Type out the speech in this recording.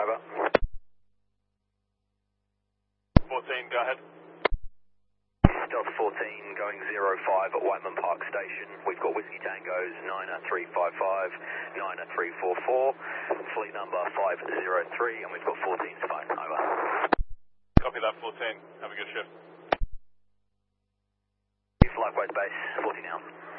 over. 14, go ahead. Delta 14 going 05 at Whiteman Park Station. We've got Whiskey Tangos 90355, 90344, fleet number 503, and we've got 14 spine. Over. Copy that, 14. Have a good shift. Flightway base, 14 out.